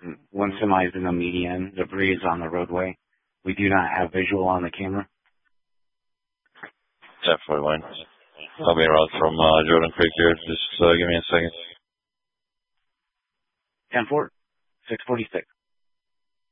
One semi is in the median. Debris is on the roadway. We do not have visual on the camera. 1041. I'll be around from Jordan Creek here. Just give me a second. 10-4, 646.